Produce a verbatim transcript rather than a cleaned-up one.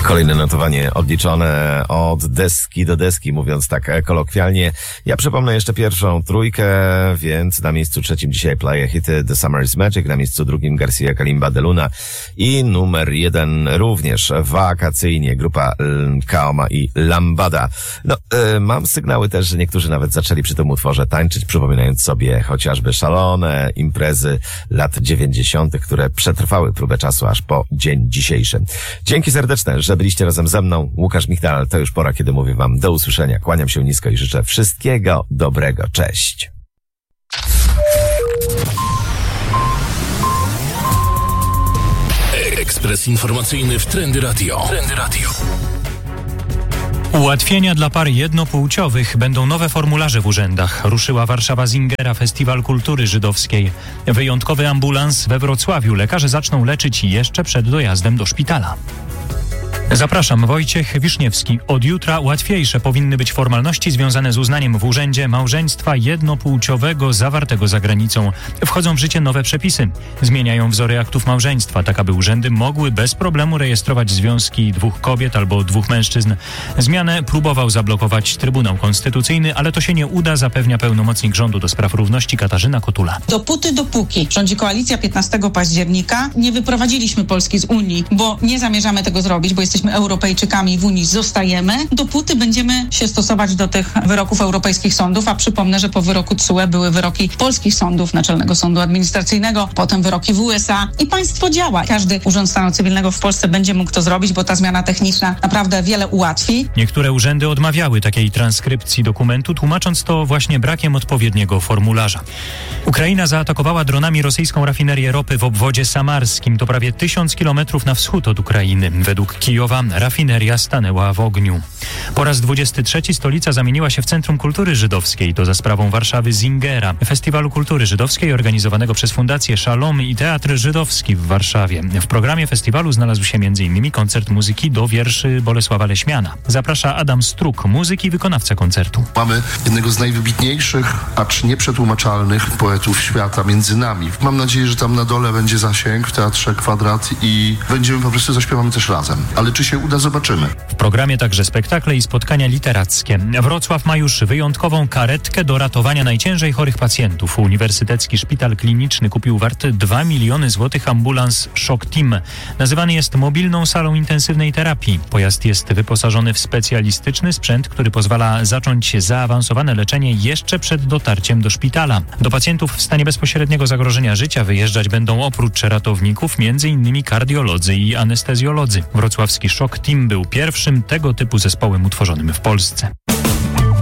Kolejne notowanie odliczone od deski do deski, mówiąc tak kolokwialnie. Ja przypomnę jeszcze pierwszą trójkę, więc na miejscu trzecim dzisiaj Playa hity The Summer is Magic, na miejscu drugim Garcia Kalimba de Luna i numer jeden również wakacyjnie grupa Kaoma i Lambada. No, y, mam sygnały też, że niektórzy nawet zaczęli przy tym utworze tańczyć, przypominając sobie chociażby szalone imprezy lat dziewięćdziesiątych, które przetrwały próbę czasu aż po dzień dzisiejszy. Dzięki serdeczne, że byliście razem ze mną. Łukasz Michdal, to już pora, kiedy mówię wam do usłyszenia. Kłaniam się nisko i życzę wszystkiego dobrego. Cześć. Ekspres informacyjny w Trendy Radio. Trendy Radio. Ułatwienia dla par jednopłciowych. Będą nowe formularze w urzędach. Ruszyła Warszawa Zingera, Festiwal Kultury Żydowskiej. Wyjątkowy ambulans we Wrocławiu. Lekarze zaczną leczyć jeszcze przed dojazdem do szpitala. Zapraszam, Wojciech Wiszniewski. Od jutra łatwiejsze powinny być formalności związane z uznaniem w urzędzie małżeństwa jednopłciowego zawartego za granicą. Wchodzą w życie nowe przepisy. Zmieniają wzory aktów małżeństwa, tak aby urzędy mogły bez problemu rejestrować związki dwóch kobiet albo dwóch mężczyzn. Zmianę próbował zablokować Trybunał Konstytucyjny, ale to się nie uda, zapewnia pełnomocnik rządu do spraw równości Katarzyna Kotula. Dopóty, dopóki rządzi koalicja piętnastego października, nie wyprowadziliśmy Polski z Unii, bo nie zamierzamy tego zrobić, bo jesteśmy Europejczykami i w Unii zostajemy, dopóty będziemy się stosować do tych wyroków europejskich sądów, a przypomnę, że po wyroku T S U E były wyroki polskich sądów, Naczelnego Sądu Administracyjnego, potem wyroki w U S A i państwo działa. Każdy urząd stanu cywilnego w Polsce będzie mógł to zrobić, bo ta zmiana techniczna naprawdę wiele ułatwi. Niektóre urzędy odmawiały takiej transkrypcji dokumentu, tłumacząc to właśnie brakiem odpowiedniego formularza. Ukraina zaatakowała dronami rosyjską rafinerię ropy w obwodzie samarskim. To prawie tysiąc kilometrów na wschód od Ukrainy. Według Kijowa rafineria stanęła w ogniu. Po raz dwudziesty trzeci stolica zamieniła się w Centrum Kultury Żydowskiej. To za sprawą Warszawy Zingera, Festiwalu Kultury Żydowskiej organizowanego przez Fundację Szalom i Teatr Żydowski w Warszawie. W programie festiwalu znalazł się między innymi koncert muzyki do wierszy Bolesława Leśmiana. Zaprasza Adam Struk, muzyk i wykonawca koncertu. Mamy jednego z najwybitniejszych, acz nieprzetłumaczalnych poetów świata między nami. Mam nadzieję, że tam na dole będzie zasięg w Teatrze Kwadrat i będziemy po prostu zaśpiewamy też razem. Ale czy się uda, zobaczymy. W programie także spektakle i spotkania literackie. Wrocław ma już wyjątkową karetkę do ratowania najciężej chorych pacjentów. Uniwersytecki Szpital Kliniczny kupił warty dwa miliony złotych ambulans Shock Team. Nazywany jest mobilną salą intensywnej terapii. Pojazd jest wyposażony w specjalistyczny sprzęt, który pozwala zacząć zaawansowane leczenie jeszcze przed dotarciem do szpitala. Do pacjentów w stanie bezpośredniego zagrożenia życia wyjeżdżać będą oprócz ratowników między innymi kardiolodzy i anestezjolodzy. Wrocławski Shock Team był pierwszym tego typu zespołem utworzonym w Polsce.